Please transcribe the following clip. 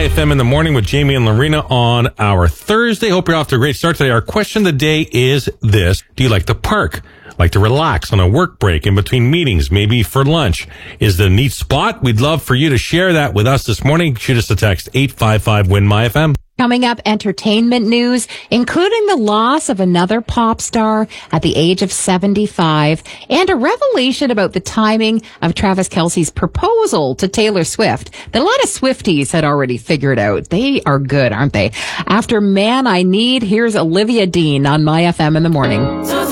My FM in the morning with Jamie and Lorena on our Thursday. Hope you're off to a great start today. Our question of the day is this. Do you like to park? Like to relax on a work break in between meetings, maybe for lunch? Is it a neat spot? We'd love for you to share that with us this morning. Shoot us a text, 855-WIN-MY-FM. Coming up, entertainment news, including the loss of another pop star at the age of 75, and a revelation about the timing of Travis Kelce's proposal to Taylor Swift that a lot of Swifties had already figured out. They are good, aren't they? After Man I Need, here's Olivia Dean on My FM in the morning.